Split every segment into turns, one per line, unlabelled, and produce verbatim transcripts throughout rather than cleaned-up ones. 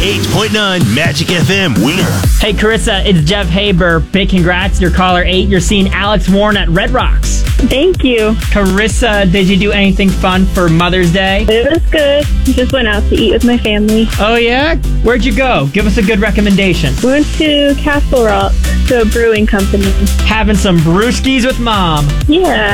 ninety-eight point nine Magic F M winner.
Hey, Carissa, it's Jeff Haber. Big congrats. You're caller eight. You're seeing Alex Warren at Red Rocks.
Thank you.
Carissa, did you do anything fun for Mother's Day?
It was good. Just went out to eat with my family.
Oh, yeah? Where'd you go? Give us a good recommendation.
We went to Castle Rock, to a brewing company.
Having some brewskis with Mom.
Yeah.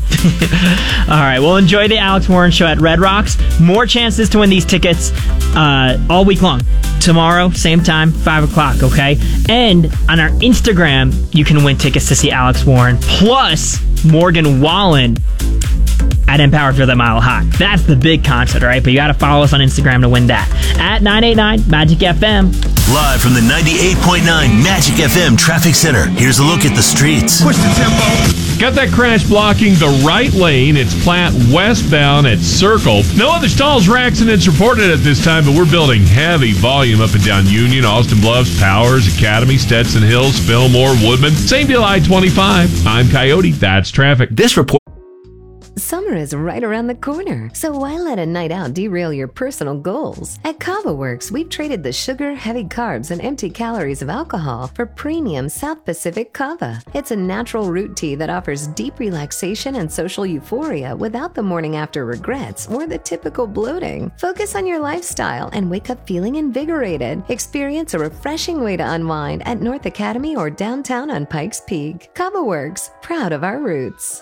All right, well, enjoy the Alex Warren Show at Red Rocks. More chances to win these tickets uh, all week long. Tomorrow, same time, five o'clock, okay? And on our Instagram, you can win tickets to see Alex Warren, plus Morgan Wallen at Empower Feel That Mile High. That's the big concert, all right? But you got to follow us on Instagram to win that. At nine eighty-nine Magic F M.
Live from the ninety-eight point nine Magic F M Traffic Center. Here's a look at the streets.
Push the tempo. Got that crash blocking the right lane. It's Platte westbound at Circle. No other stalls or accidents reported at this time, but we're building heavy volume up and down Union, Austin Bluffs, Powers, Academy, Stetson Hills, Fillmore, Woodman. Same deal I twenty-five. I'm Coyote. That's traffic.
This report.
Summer is right around the corner, so why let a night out derail your personal goals? At Kava Works, we've traded the sugar, heavy carbs, and empty calories of alcohol for premium South Pacific Kava. It's a natural root tea that offers deep relaxation and social euphoria without the morning after regrets or the typical bloating. Focus on your lifestyle and wake up feeling invigorated. Experience a refreshing way to unwind at North Academy or downtown on Pikes Peak. Kava Works, proud of our roots.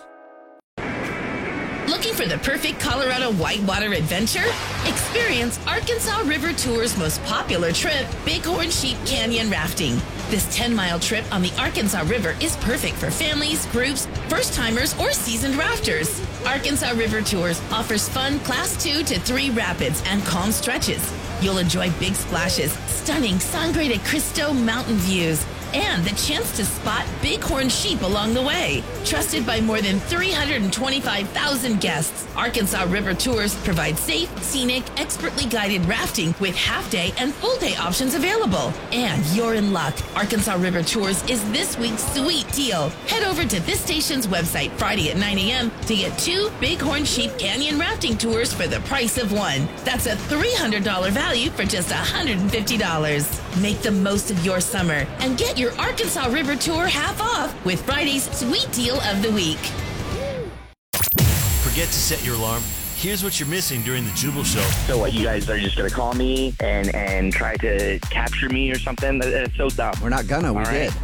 Looking for the perfect Colorado whitewater adventure? Experience Arkansas River Tour's most popular trip, Bighorn Sheep Canyon Rafting. This ten-mile trip on the Arkansas River is perfect for families, groups, first-timers, or seasoned rafters. Arkansas River Tours offers fun Class two to three rapids and calm stretches. You'll enjoy big splashes, stunning Sangre de Cristo mountain views, and the chance to spot bighorn sheep along the way. Trusted by more than three hundred twenty-five thousand guests, Arkansas River Tours provide safe, scenic, expertly guided rafting with half-day and full-day options available. And you're in luck. Arkansas River Tours is this week's sweet deal. Head over to this station's website Friday at nine a.m. to get two Bighorn Sheep Canyon rafting tours for the price of one. That's a three hundred dollars value for just one hundred fifty dollars. Make the most of your summer and get your Arkansas River Tour half off with Friday's Sweet Deal of the Week.
Forget to set your alarm. Here's what you're missing during the Jubal Show.
So what, you guys are just going to call me and, and try to capture me or something? That, that's so dumb.
We're not gonna, we
All
did.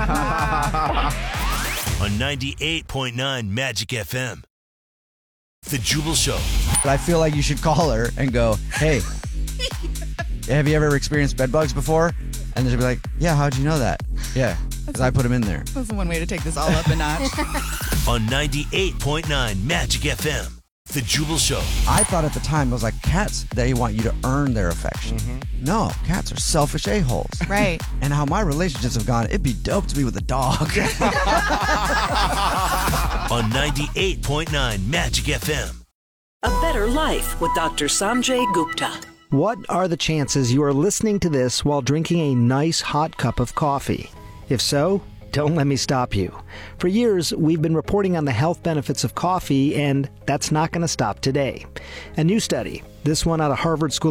On ninety-eight point nine Magic F M. The Jubal Show.
But I feel like you should call her and go, hey, have you ever experienced bed bugs before? And she'll be like, yeah, how'd you know that? Yeah, because I put them in there.
That's one way to take this all up a notch.
On ninety-eight point nine Magic F M. The Jubal Show.
I thought at the time, it was like cats, they want you to earn their affection. Mm-hmm. No, cats are selfish a-holes.
Right.
And how my relationships have gone, it'd be dope to be with a dog.
On ninety-eight point nine Magic F M.
A Better Life with Doctor Sanjay Gupta.
What are the chances you are listening to this while drinking a nice hot cup of coffee? If so, don't let me stop you. For years, we've been reporting on the health benefits of coffee, and that's not going to stop today. A new study, this one out of Harvard School